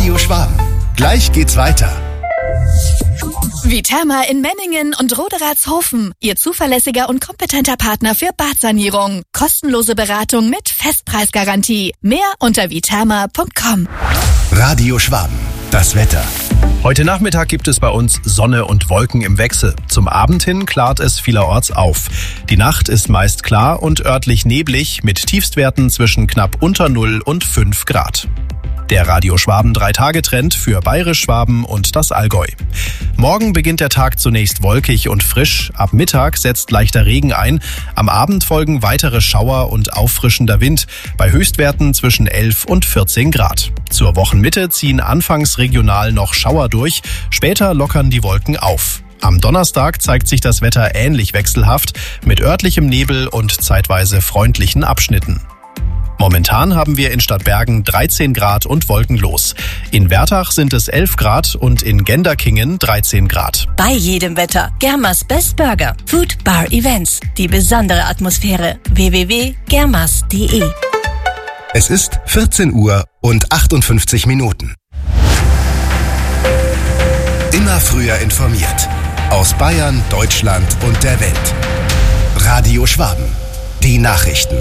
Radio Schwaben. Gleich geht's weiter. Viterma in Menningen und Roderatshofen. Ihr zuverlässiger und kompetenter Partner für Badsanierung. Kostenlose Beratung mit Festpreisgarantie. Mehr unter viterma.com. Radio Schwaben. Das Wetter. Heute Nachmittag gibt es bei uns Sonne und Wolken im Wechsel. Zum Abend hin klart es vielerorts auf. Die Nacht ist meist klar und örtlich neblig mit Tiefstwerten zwischen knapp unter 0 und 5 Grad. Der Radio Schwaben 3-Tage-Trend für Bayerisch Schwaben und das Allgäu. Morgen beginnt der Tag zunächst wolkig und frisch. Ab Mittag setzt leichter Regen ein. Am Abend folgen weitere Schauer und auffrischender Wind. Bei Höchstwerten zwischen 11 und 14 Grad. Zur Wochenmitte ziehen anfangs regional noch Schauer durch. Später lockern die Wolken auf. Am Donnerstag zeigt sich das Wetter ähnlich wechselhaft mit örtlichem Nebel und zeitweise freundlichen Abschnitten. Momentan haben wir in Stadtbergen 13 Grad und wolkenlos. In Wertach sind es 11 Grad und in Genderkingen 13 Grad. Bei jedem Wetter. Germas Best Burger. Food, Bar, Events. Die besondere Atmosphäre. www.germas.de. Es ist 14 Uhr und 58 Minuten. Immer früher informiert. Aus Bayern, Deutschland und der Welt. Radio Schwaben. Die Nachrichten.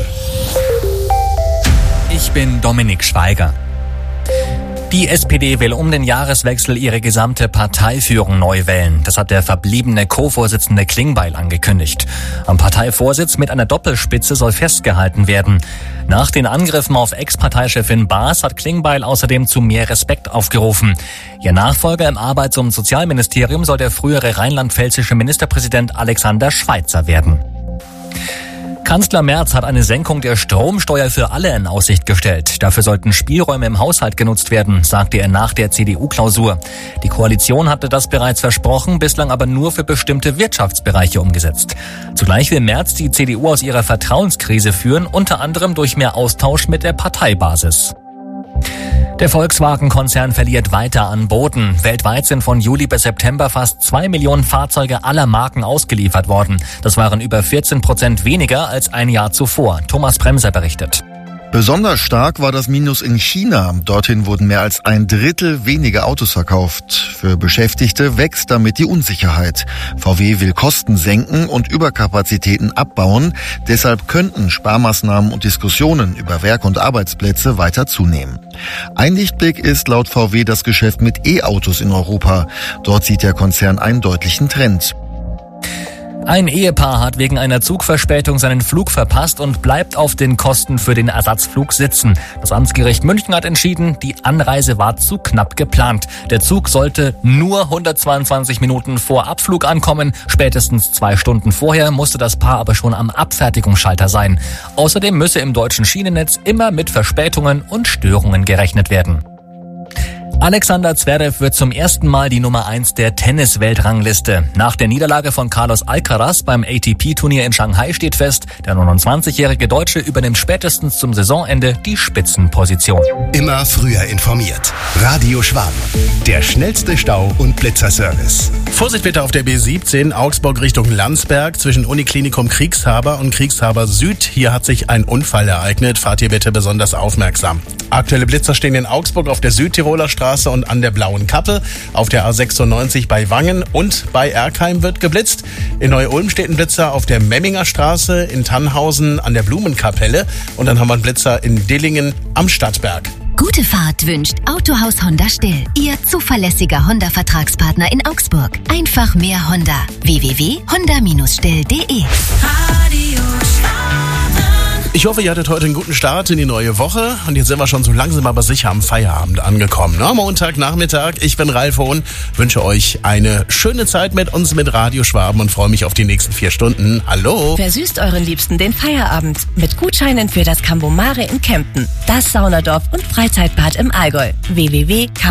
Ich bin Dominik Schweiger. Die SPD will um den Jahreswechsel ihre gesamte Parteiführung neu wählen. Das hat der verbliebene Co-Vorsitzende Klingbeil angekündigt. Am Parteivorsitz mit einer Doppelspitze soll festgehalten werden. Nach den Angriffen auf Ex-Parteichefin Baas hat Klingbeil außerdem zu mehr Respekt aufgerufen. Ihr Nachfolger im Arbeits- und Sozialministerium soll der frühere rheinland-pfälzische Ministerpräsident Alexander Schweitzer werden. Kanzler Merz hat eine Senkung der Stromsteuer für alle in Aussicht gestellt. Dafür sollten Spielräume im Haushalt genutzt werden, sagte er nach der CDU-Klausur. Die Koalition hatte das bereits versprochen, bislang aber nur für bestimmte Wirtschaftsbereiche umgesetzt. Zugleich will Merz die CDU aus ihrer Vertrauenskrise führen, unter anderem durch mehr Austausch mit der Parteibasis. Der Volkswagen-Konzern verliert weiter an Boden. Weltweit sind von Juli bis September fast 2 Millionen Fahrzeuge aller Marken ausgeliefert worden. Das waren über 14% weniger als ein Jahr zuvor. Thomas Bremser berichtet. Besonders stark war das Minus in China. Dorthin wurden mehr als 1/3 weniger Autos verkauft. Für Beschäftigte wächst damit die Unsicherheit. VW will Kosten senken und Überkapazitäten abbauen. Deshalb könnten Sparmaßnahmen und Diskussionen über Werk- und Arbeitsplätze weiter zunehmen. Ein Lichtblick ist laut VW das Geschäft mit E-Autos in Europa. Dort sieht der Konzern einen deutlichen Trend. Ein Ehepaar hat wegen einer Zugverspätung seinen Flug verpasst und bleibt auf den Kosten für den Ersatzflug sitzen. Das Amtsgericht München hat entschieden, die Anreise war zu knapp geplant. Der Zug sollte nur 122 Minuten vor Abflug ankommen. Spätestens 2 Stunden vorher musste das Paar aber schon am Abfertigungsschalter sein. Außerdem müsse im deutschen Schienennetz immer mit Verspätungen und Störungen gerechnet werden. Alexander Zverev wird zum ersten Mal die Nummer 1 der Tennis-Weltrangliste. Nach der Niederlage von Carlos Alcaraz beim ATP-Turnier in Shanghai steht fest, der 29-jährige Deutsche übernimmt spätestens zum Saisonende die Spitzenposition. Immer früher informiert. Radio Schwaben. Der schnellste Stau- und Blitzerservice. Vorsicht bitte auf der B17 Augsburg Richtung Landsberg zwischen Uniklinikum Kriegshaber und Kriegshaber Süd. Hier hat sich ein Unfall ereignet. Fahrt hier bitte besonders aufmerksam. Aktuelle Blitzer stehen in Augsburg auf der Südtiroler Straße und an der Blauen Kappe. Auf der A96 bei Wangen und bei Erkheim wird geblitzt. In Neu-Ulm steht ein Blitzer auf der Memminger Straße, in Tannhausen an der Blumenkapelle und dann haben wir einen Blitzer in Dillingen am Stadtberg. Gute Fahrt wünscht Autohaus Honda Still. Ihr zuverlässiger Honda-Vertragspartner in Augsburg. Einfach mehr Honda. www.honda-still.de. Ich hoffe, ihr hattet heute einen guten Start in die neue Woche und jetzt sind wir schon so langsam aber sicher am Feierabend angekommen. Ne? Montagnachmittag, ich bin Ralf Hohn, wünsche euch eine schöne Zeit mit uns mit Radio Schwaben und freue mich auf die nächsten 4 Stunden. Hallo! Versüßt euren Liebsten den Feierabend mit Gutscheinen für das Cambomare in Kempten, das Saunadorf und Freizeitbad im Allgäu. www